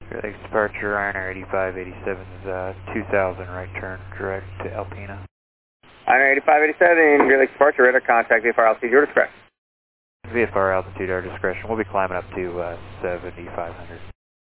Great Lakes departure, Ryanair 8587 is 2000, right turn direct to Alpena. Ryanair 8587, Great Lakes departure, radar contact, VFR altitude, your discretion. VFR altitude, our discretion. We'll be climbing up to 7500.